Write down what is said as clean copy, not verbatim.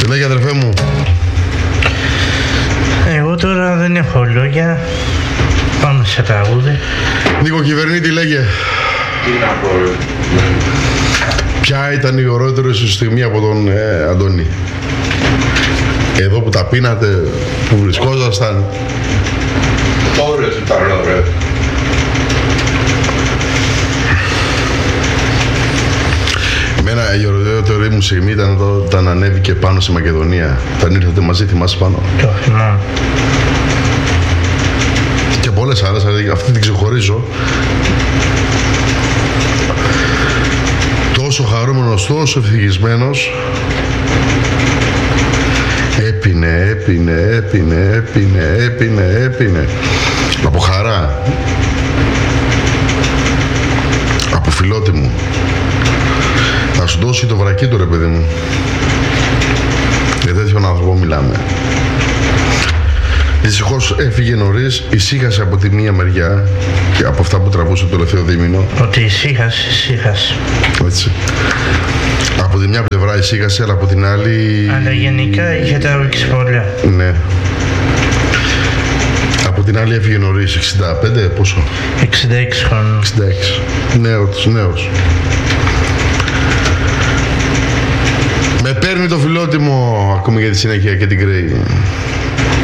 Λέγε αδερφέ μου. Εγώ τώρα δεν έχω λόγια. Πάμε σε τραγούδι. Νίκο Κυβερνήτη, λέγε. Τι να πω, Ποια ήταν η ωραιότερη σου στιγμή από τον Αντώνη? Εδώ που τα πίνατε, που βρισκόσασταν. Ώρες ήταν ωραία. Εμένα η ωραιότερη μου στιγμή ήταν όταν ανέβηκε πάνω στη Μακεδονία. Όταν ήρθατε μαζί, θυμάσαι πάνω. Το θυμάμαι. Και πολλές άλλες, αλλά αυτή την ξεχωρίζω. Τόσο χαρούμενος, τόσο ευτυχισμένος. Έπινε. Από χαρά. Από φιλότιμο. Θα σου δώσει το βρακί του, ρε παιδί μου. Για τέτοιον άνθρωπο μιλάμε. Δυστυχώς έφυγε νωρίς, ησύχασε από τη μία μεριά και από αυτά που τραβούσε το τελευταίο δίμηνο. Ότι ησύχασε. Έτσι. Από τη μια πλευρά ησύχασε, αλλά από την άλλη... Αλλά γενικά είχε τραβήξει πολλά. Ναι. Από την άλλη έφυγε νωρίς, 65, πόσο? 66 χρόνων. 66. Νέος. Με παίρνει το φιλότιμο, ακόμη για τη συνέχεια και την Κρέη.